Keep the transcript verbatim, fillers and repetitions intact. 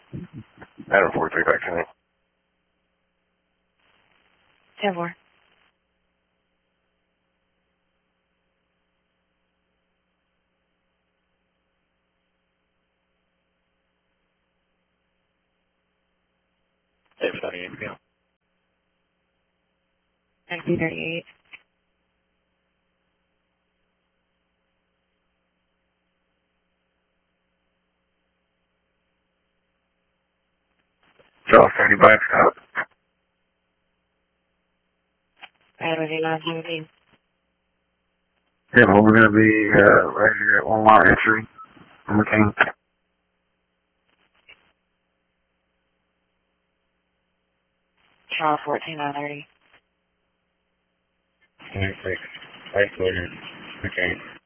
Adam four three back to me. ten four. Hey, thirty-eight, yeah. nineteen thirty-eight. Draw thirty blacks out. Adam eight nine seventeen. Yeah, well, we're going to be uh, right here at one mile entry on McCain. Charles fourteen nine thirty. nine six. Ice Williams. McCain.